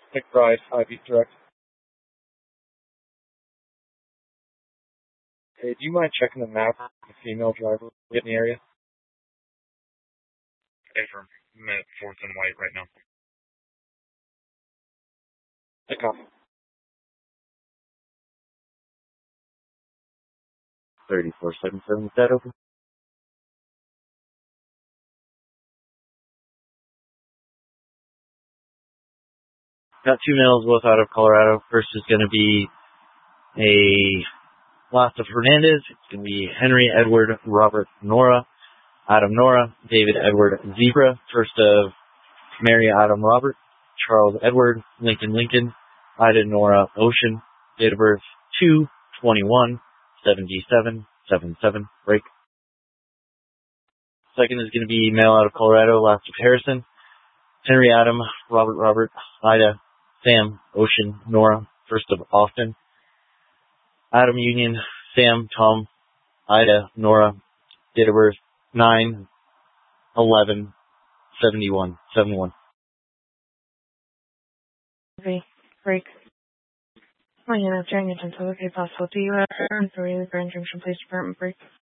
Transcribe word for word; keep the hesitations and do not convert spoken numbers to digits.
McBride, Ivy, direct. Hey, do you mind checking the map for the female driver in the area? Affirm. I'm at fourth and White right now. Take off. thirty-four seventy-seven, is that open? Got two males, both out of Colorado. First is going to be a last of Hernandez. It's going to be Henry Edward Robert Nora, Adam Nora, David Edward Zebra. First of Mary Adam Robert, Charles Edward, Lincoln Lincoln, Ida Nora Ocean. Date of birth two twenty-one seventy-seven seventy-seven. Break. Second is going to be male out of Colorado, last of Harrison, Henry Adam Robert Robert, Ida Sam Ocean Nora. First of Austin, Adam Union Sam Tom Ida Nora. Date of birth nine eleven seventy-one seventy-one. Okay, break. My name is Jane Agency. Okay, possible. Do you have a three Grand Junction Police Department break?